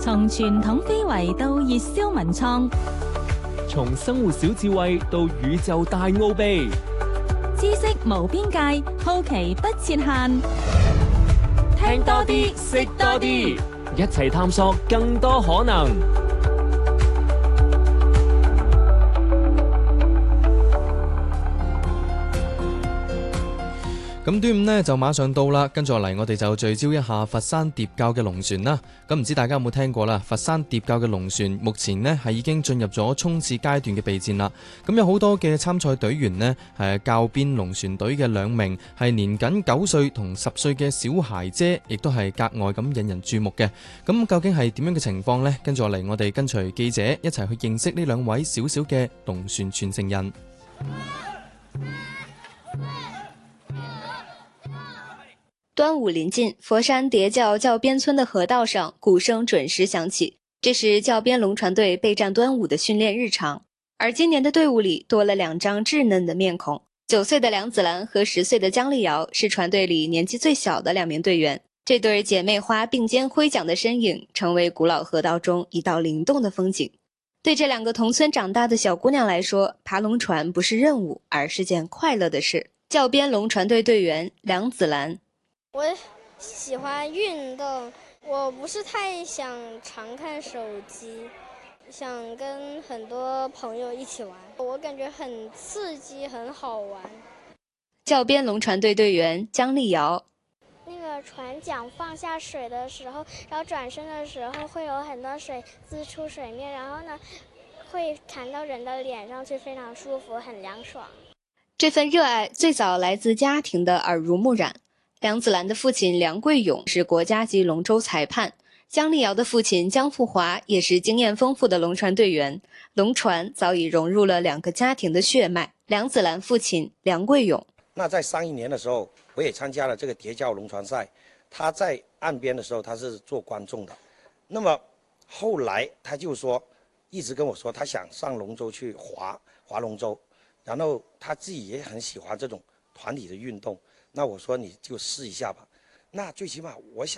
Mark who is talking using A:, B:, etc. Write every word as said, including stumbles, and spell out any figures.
A: 從傳統非遺到熱銷文創，
B: 從生活小智慧到宇宙大奧秘，
A: 知識無邊界，好奇不設限。
B: 聽多啲，識多啲，一齊探索更多可能。
C: 咁端午呢就馬上到啦，跟住落嚟我哋就聚焦一下佛山疊教嘅龍船啦。咁唔知大家有冇聽過啦？佛山疊教嘅龍船目前呢係已經進入咗衝刺階段嘅備戰啦。咁有好多嘅參賽隊員呢，係教鞭龍船隊嘅兩名係年僅九歲同十歲嘅小孩姐，亦都係格外咁引人注目嘅。咁究竟係點樣嘅情況呢？跟住落嚟我哋跟隨記者一齊去認識呢兩位小小嘅龍船傳承人。
D: 端午臨近，佛山疊教教鞭村的河道上，鼓聲準時響起。這是教鞭龍船隊備戰端午的訓練日常。而今年的隊伍裡多了兩張稚嫩的面孔，九歲的梁子蘭和十歲的姜麗瑤是船隊裡年紀最小的兩名隊員。這對姐妹花並肩揮槳的身影，成為古老河道中一道靈動的風景。對這兩個同村長大的小姑娘來說，爬龍船不是任務，而是件快樂的事。教鞭龍船隊隊員梁子蘭。
E: 我喜歡運動，我不是太想常看手機，想跟很多朋友一起玩，我感覺很刺激，很好玩。
D: 教鞭龍船隊隊員姜麗瑤，
E: 那個船槳放下水的時候，然後轉身的時候會有很多水滋出水面，然後呢會彈到人的臉上去，非常舒服，很涼爽。
D: 這份熱愛最早來自家庭的耳濡目染。梁子蘭的父親梁貴勇是國家級龍舟裁判，姜麗瑤的父親姜富華也是經驗豐富的龍船隊員。龍船早已融入了兩個家庭的血脈。梁子蘭父親梁貴勇，
F: 那在上一年的時候，我也參加了這個疊教龍船賽。他在岸邊的時候，他是做觀眾的。那麼後來他就說，一直跟我說，他想上龍舟去划划龍舟，然後他自己也很喜歡這種團體的運動。那我說你就試一下吧，那最起碼我想